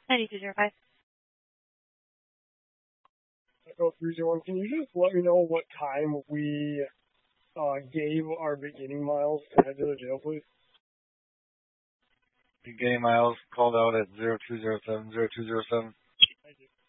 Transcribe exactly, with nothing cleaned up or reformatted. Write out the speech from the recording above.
ninety-two zero five. Echo three zero one, can you just let me know what time we uh, gave our beginning miles to head to the jail, please? Beginning miles called out at zero two zero seven, zero two zero seven.